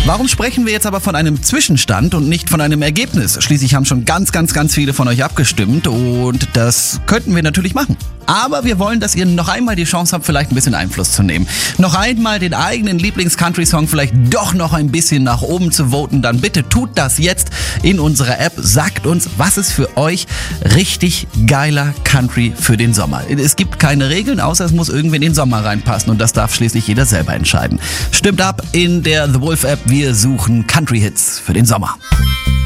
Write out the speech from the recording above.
Warum sprechen wir jetzt aber von einem Zwischenstand und nicht von einem Ergebnis? Schließlich haben schon ganz viele von euch abgestimmt und das könnten wir natürlich machen. Aber wir wollen, dass ihr noch einmal die Chance habt, vielleicht ein bisschen Einfluss zu nehmen. Noch einmal den eigenen Lieblings-Country-Song vielleicht doch noch ein bisschen nach oben zu voten. Dann bitte tut das jetzt in unserer App. Sagt uns, was ist für euch richtig geiler Country für den Sommer. Es gibt keine Regeln, außer es muss irgendwie in den Sommer reinpassen. Und das darf schließlich jeder selber entscheiden. Stimmt ab in der The Wolf App. Wir suchen Country-Hits für den Sommer.